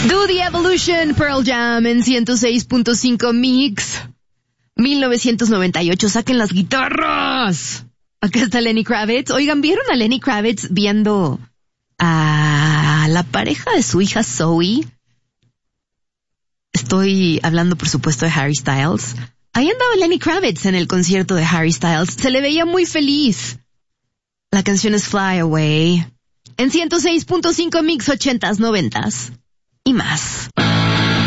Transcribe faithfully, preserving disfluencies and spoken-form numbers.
Do the Evolution, Pearl Jam en ciento seis punto cinco Mix. mil novecientos noventa y ocho, saquen las guitarras. Acá está Lenny Kravitz. Oigan, ¿vieron a Lenny Kravitz viendo a la pareja de su hija Zoe? Estoy hablando, por supuesto, de Harry Styles. Ahí andaba Lenny Kravitz en el concierto de Harry Styles. Se le veía muy feliz. La canción es Fly Away. En ciento seis punto cinco Mix ochentas, noventas y más.